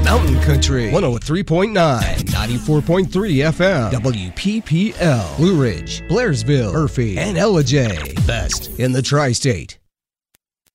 Mountain Country 103.9, 94.3 FM, WPPL, Blue Ridge, Blairsville, Murphy, and Ellijay. Best in the tri-state.